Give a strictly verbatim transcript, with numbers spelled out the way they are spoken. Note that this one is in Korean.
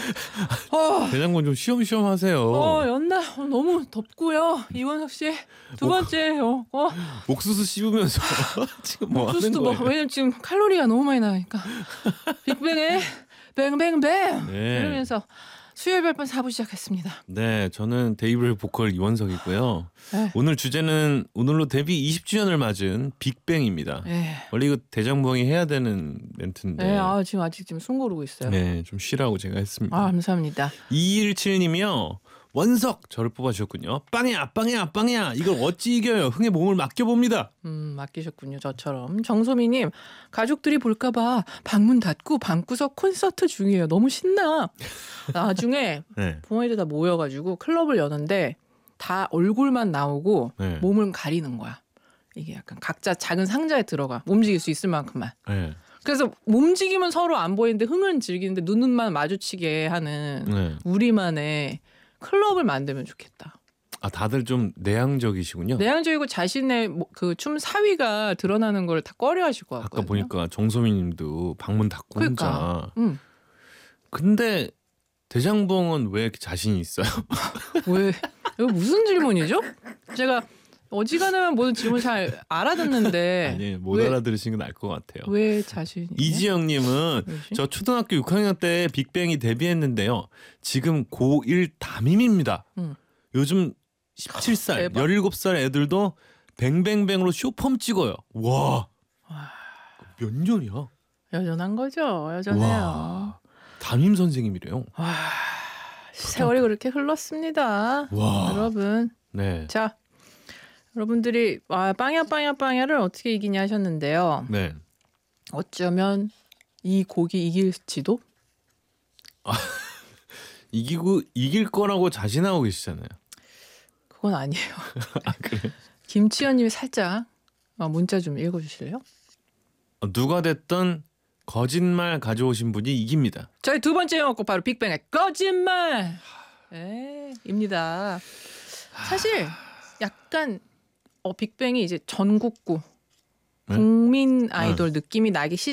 어, 대장군 좀 쉬엄쉬엄 하세요. 어, 연나 어, 너무 덥고요. 이원석 씨 두 번째요. 어, 옥수수 씹으면서 지금 뭐 하는 옥수수도 거예요? 뭐 왜냐면 지금 칼로리가 너무 많이 나니까 빅뱅의 뱅뱅뱅 네. 이러면서 수요일 별밤 사 부 시작했습니다. 네, 저는 데이브레이크 보컬 이원석이고요. 네. 오늘 주제는 오늘로 데뷔 이십 주년을 맞은 빅뱅입니다. 네. 원래 이거 대장부엉이 해야 되는 멘트인데 네, 아 지금 아직 지금 숨 고르고 있어요. 네, 좀 쉬라고 제가 했습니다. 아 감사합니다. 이일칠 님이요. 원석 저를 뽑아주셨군요. 빵이야 빵이야 빵이야 이걸 어찌 이겨요. 흥에 몸을 맡겨봅니다. 음 맡기셨군요. 저처럼. 정소미님 가족들이 볼까봐 방문 닫고 방구석 콘서트 중이에요. 너무 신나. 나중에 네. 부모님들 다 모여가지고 클럽을 여는데 다 얼굴만 나오고 네. 몸을 가리는 거야. 이게 약간 각자 작은 상자에 들어가 움직일 수 있을 만큼만. 네. 그래서 움직이면 서로 안 보이는데 흥은 즐기는데 눈만 마주치게 하는 네. 우리만의 클럽을 만들면 좋겠다. 아 다들 좀 내향적이시군요. 내향적이고 자신의 그 춤 사위가 드러나는 걸 다 꺼려하실 것 같거든요. 아까 보니까 정소민님도 방문 닫고 그러니까. 혼자. 응. 근데 대장부엉은 왜 이렇게 자신이 있어요? 왜? 이거 무슨 질문이죠? 제가 어지간하면 모든 질문 잘 알아듣는데 아니 못 왜, 알아들으신 건 알 것 같아요. 왜 자신이? 이지영님은 왜지? 저 초등학교 육 학년 때 빅뱅이 데뷔했는데요. 지금 고일 담임입니다. 응. 요즘 열일곱 살, 대박. 열일곱 살 애들도 뱅뱅뱅으로 쇼폼 찍어요. 와, 몇 년이야? 여전한 거죠. 여전해요. 와, 담임 선생님이래요. 와, 세월이 그렇게 흘렀습니다. 와, 여러분. 네, 자, 여러분들이 아, 빵야 빵야 빵야를 어떻게 이기냐 하셨는데요. 네. 어쩌면 이 곡이 이길지도? 이기고 이길 거라고 자신하고 계시잖아요. 그건 아니에요. 아 그래? 김치현님이 살짝 문자 좀 읽어주실래요? 어, 누가 됐든 거짓말 가져오신 분이 이깁니다. 저희 두 번째 영화곡 바로 빅뱅의 거짓말 에, 입니다. 사실 약간 어, 빅뱅이 이제 전국구 네? 국민 아이돌 느낌이 나기 시